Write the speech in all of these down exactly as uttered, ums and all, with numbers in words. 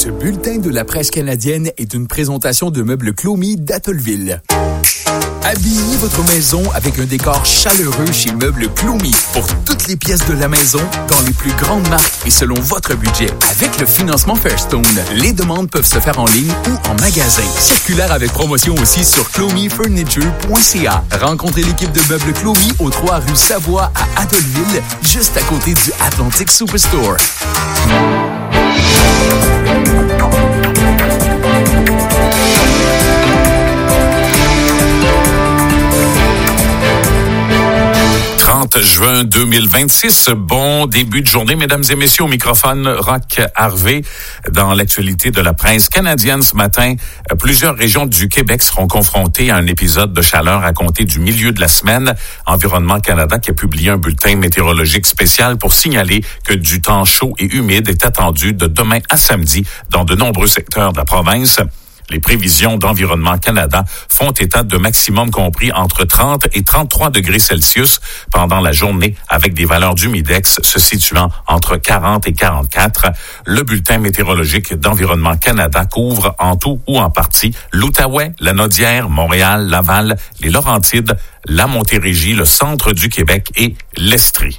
Ce bulletin de la presse canadienne est une présentation de meubles Clomy d'Atholville. Habillez votre maison avec un décor chaleureux chez Meubles Clomy. Pour toutes les pièces de la maison, dans les plus grandes marques et selon votre budget. Avec le financement Fairstone, les demandes peuvent se faire en ligne ou en magasin. Circulaire avec promotion aussi sur clomy furniture point c a. Rencontrez l'équipe de Meubles Clomy au trois rue Savoie à Atholville, juste à côté du Atlantic Superstore. trente juin deux mille vingt-six. Bon début de journée, mesdames et messieurs, au microphone Roch Harvey. Dans l'actualité de la presse canadienne ce matin, plusieurs régions du Québec seront confrontées à un épisode de chaleur à compter du milieu de la semaine. Environnement Canada qui a publié un bulletin météorologique spécial pour signaler que du temps chaud et humide est attendu de demain à samedi dans de nombreux secteurs de la province. Les prévisions d'Environnement Canada font état de maximum compris entre trente et trente-trois degrés Celsius pendant la journée, avec des valeurs d'humidex se situant entre quarante et quarante-quatre. Le bulletin météorologique d'Environnement Canada couvre en tout ou en partie l'Outaouais, la Naudière, Montréal, Laval, les Laurentides, la Montérégie, le centre du Québec et l'Estrie.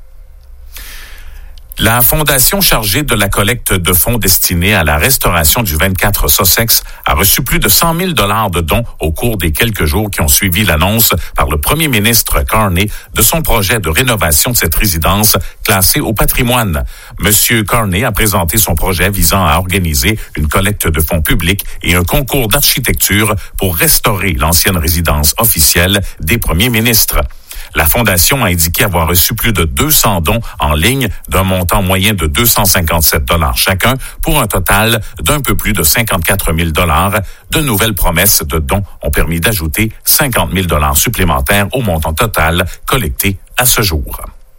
La fondation chargée de la collecte de fonds destinés à la restauration du vingt-quatre Sussex a reçu plus de cent mille dollars de dons au cours des quelques jours qui ont suivi l'annonce par le premier ministre Carney de son projet de rénovation de cette résidence classée au patrimoine. Monsieur Carney a présenté son projet visant à organiser une collecte de fonds publics et un concours d'architecture pour restaurer l'ancienne résidence officielle des premiers ministres. La Fondation a indiqué avoir reçu plus de deux cents dons en ligne d'un montant moyen de deux cent cinquante-sept dollars chacun pour un total d'un peu plus de cinquante-quatre mille dollars. De nouvelles promesses de dons ont permis d'ajouter cinquante mille dollars supplémentaires au montant total collecté à ce jour.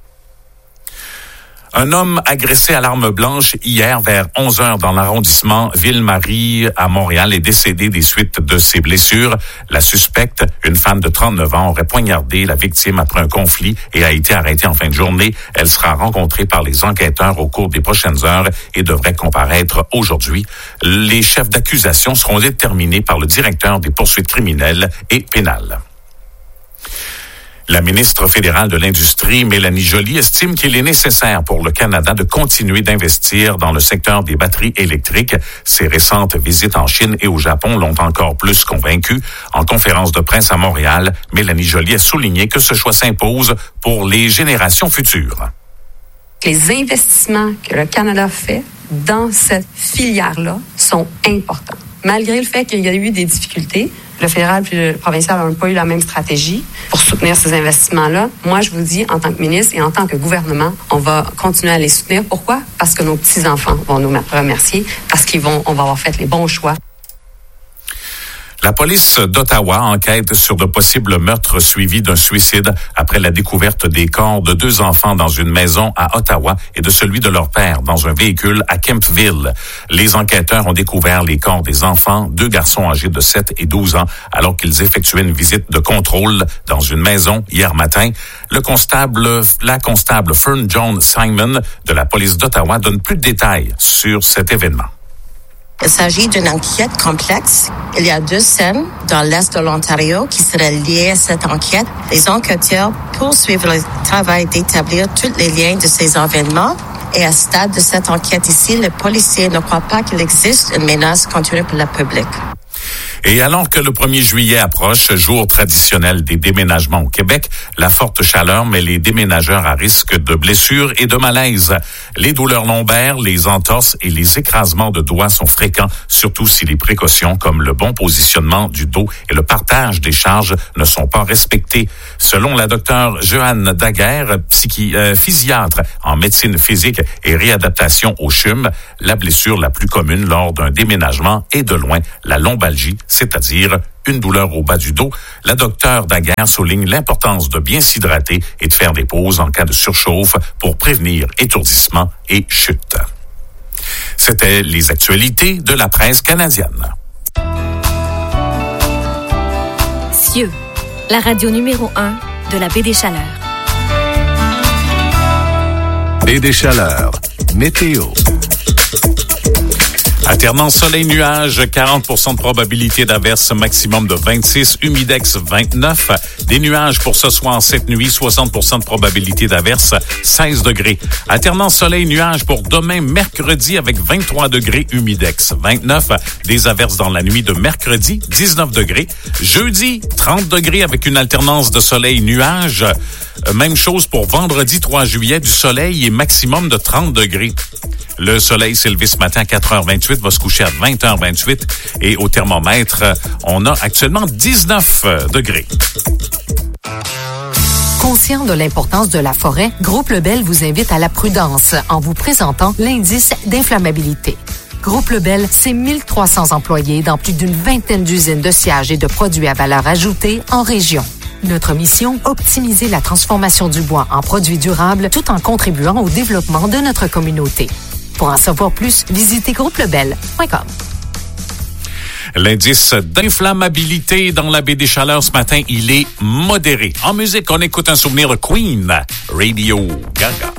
Un homme agressé à l'arme blanche hier vers onze heures dans l'arrondissement Ville-Marie à Montréal est décédé des suites de ses blessures. La suspecte, une femme de trente-neuf ans, aurait poignardé la victime après un conflit et a été arrêtée en fin de journée. Elle sera rencontrée par les enquêteurs au cours des prochaines heures et devrait comparaître aujourd'hui. Les chefs d'accusation seront déterminés par le directeur des poursuites criminelles et pénales. La ministre fédérale de l'Industrie, Mélanie Joly, estime qu'il est nécessaire pour le Canada de continuer d'investir dans le secteur des batteries électriques. Ses récentes visites en Chine et au Japon l'ont encore plus convaincue. En conférence de presse à Montréal, Mélanie Joly a souligné que ce choix s'impose pour les générations futures. Les investissements que le Canada fait dans cette filière-là sont importants. Malgré le fait qu'il y a eu des difficultés, le fédéral et le provincial n'ont pas eu la même stratégie pour soutenir ces investissements-là. Moi, je vous dis, en tant que ministre et en tant que gouvernement, on va continuer à les soutenir. Pourquoi? Parce que nos petits-enfants vont nous remercier, parce qu'ils vont, on va avoir fait les bons choix. La police d'Ottawa enquête sur de possibles meurtres suivis d'un suicide après la découverte des corps de deux enfants dans une maison à Ottawa et de celui de leur père dans un véhicule à Kemptville. Les enquêteurs ont découvert les corps des enfants, deux garçons âgés de sept et douze ans, alors qu'ils effectuaient une visite de contrôle dans une maison hier matin. Le constable, la constable Fern Jones Simon de la police d'Ottawa donne plus de détails sur cet événement. Il s'agit d'une enquête complexe. Il y a deux scènes dans l'est de l'Ontario qui seraient liées à cette enquête. Les enquêteurs poursuivent le travail d'établir tous les liens de ces événements. Et à ce stade de cette enquête ici, les policiers ne croient pas qu'il existe une menace continue pour le public. Et alors que le premier juillet approche, jour traditionnel des déménagements au Québec, la forte chaleur met les déménageurs à risque de blessures et de malaise. Les douleurs lombaires, les entorses et les écrasements de doigts sont fréquents, surtout si les précautions comme le bon positionnement du dos et le partage des charges ne sont pas respectées. Selon la docteure Joanne Daguerre, psychi, euh, physiatre en médecine physique et réadaptation au C H U M, la blessure la plus commune lors d'un déménagement est de loin la lombalgie, c'est-à-dire une douleur au bas du dos. La docteure Daguerre souligne l'importance de bien s'hydrater et de faire des pauses en cas de surchauffe pour prévenir étourdissement et chute. C'était les actualités de la presse canadienne. Cieux, la radio numéro un de la baie des Chaleurs. Baie des Chaleurs, météo. Alternance soleil-nuage, quarante pour cent de probabilité d'averse, maximum de vingt-six, humidex vingt-neuf. Des nuages pour ce soir, cette nuit, soixante pour cent de probabilité d'averse, seize degrés. Alternance soleil-nuage pour demain, mercredi, avec vingt-trois degrés, humidex vingt-neuf. Des averses dans la nuit de mercredi, dix-neuf degrés. Jeudi, trente degrés avec une alternance de soleil-nuage. Même chose pour vendredi trois juillet, du soleil et maximum de trente degrés. Le soleil s'est levé ce matin à quatre heures vingt-huit, va se coucher à vingt heures vingt-huit et au thermomètre, on a actuellement dix-neuf degrés. Conscient de l'importance de la forêt, Groupe Lebel vous invite à la prudence en vous présentant l'indice d'inflammabilité. Groupe Lebel, c'est mille trois cents employés dans plus d'une vingtaine d'usines de sciage et de produits à valeur ajoutée en région. Notre mission, optimiser la transformation du bois en produits durables tout en contribuant au développement de notre communauté. Pour en savoir plus, visitez groupe lebel point com. L'indice d'inflammabilité dans la baie des Chaleurs ce matin, il est modéré. En musique, on écoute un souvenir de Queen, Radio Gaga.